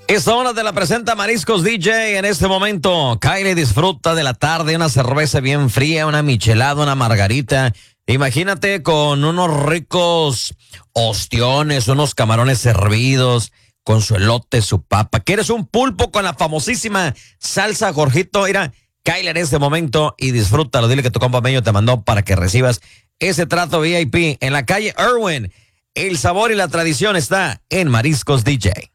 Esta hora te la presenta Mariscos DJ. En este momento, Kylie disfruta de la tarde, una cerveza bien fría, una michelada, una margarita. Imagínate con unos ricos ostiones, unos camarones hervidos, con su elote, su papa. ¿Quieres un pulpo con la famosísima salsa Jorgito? Mira, Kylie en este momento y disfrútalo. Dile que tu compa Meño te mandó para que recibas ese trato VIP en la calle Irwin. El sabor y la tradición está en Mariscos DJ.